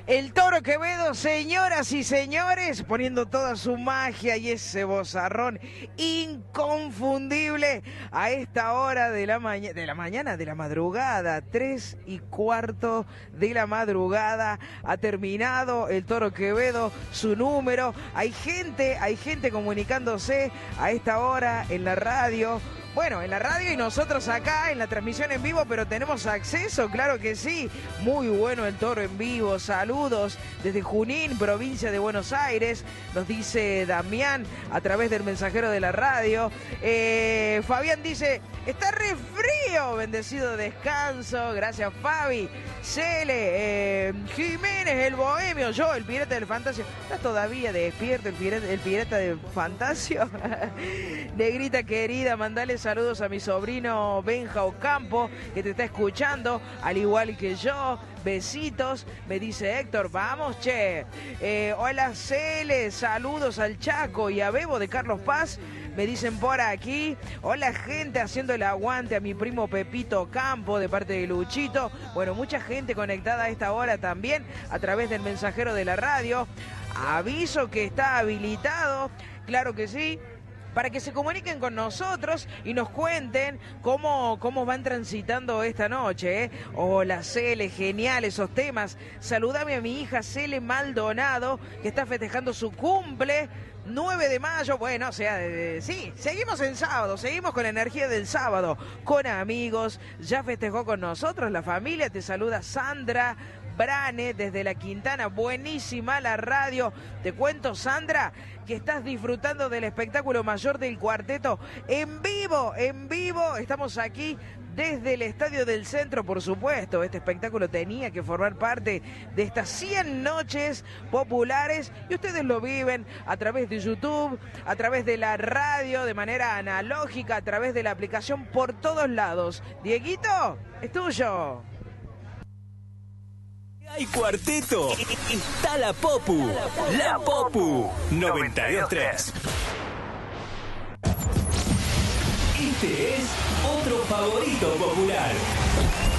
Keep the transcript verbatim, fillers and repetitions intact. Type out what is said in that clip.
El Toro Quevedo, señoras y señores, poniendo toda su magia y ese vozarrón inconfundible a esta hora de la, maña de la mañana, de la madrugada, tres y cuarto de la madrugada. Ha terminado el Toro Quevedo su número. Hay gente, hay gente comunicándose a esta hora en la radio. Bueno, en la radio y nosotros acá en la transmisión en vivo, pero tenemos acceso, claro que sí. Muy bueno el Toro en vivo. Saludos desde Junín, provincia de Buenos Aires, nos dice Damián a través del mensajero de la radio. Eh, Fabián dice, está re frío, bendecido descanso. Gracias, Fabi. Cele, eh, Jiménez, el bohemio, yo, el pirata del Fantasio. ¿Estás todavía despierto el pirata, el pirata del Fantasio? Negrita querida, mandale saludos a mi sobrino Benja Ocampo, que te está escuchando, al igual que yo. Besitos, me dice Héctor, vamos, che. Eh, hola, Cele, saludos al Chaco y a Bebo de Carlos Paz. Me dicen por aquí, hola gente haciendo el aguante a mi primo Pepito Campo de parte de Luchito. Bueno, mucha gente conectada a esta hora también a través del mensajero de la radio. Aviso que está habilitado, claro que sí, para que se comuniquen con nosotros y nos cuenten cómo, cómo van transitando esta noche, ¿eh? Hola, Cele, genial esos temas. Saludame a mi hija Cele Maldonado, que está festejando su cumple. nueve de mayo, bueno, o sea, eh, sí, seguimos en sábado, seguimos con la energía del sábado, con amigos, ya festejó con nosotros la familia, te saluda Sandra Brane desde la Quintana, buenísima la radio, te cuento, Sandra, que estás disfrutando del espectáculo mayor del cuarteto en vivo, en vivo, estamos aquí desde el Estadio del Centro, por supuesto. Este espectáculo tenía que formar parte de estas cien noches populares y ustedes lo viven a través de YouTube, a través de la radio, de manera analógica, a través de la aplicación, por todos lados. Dieguito, es tuyo. Hay cuarteto, está la Popu, la Popu noventa y dos tres. Este es otro favorito popular.